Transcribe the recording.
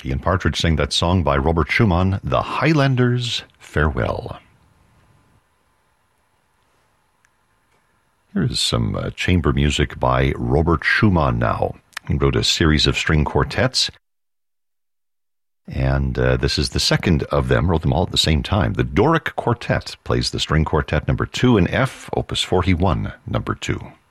Ian Partridge sang that song by Robert Schumann, The Highlander's Farewell. Here is some chamber music by Robert Schumann now. He wrote a series of string quartets, and this is the second of them, wrote them all at the same time. The Doric Quartet plays the string quartet number 2 in F, opus 41, number 2.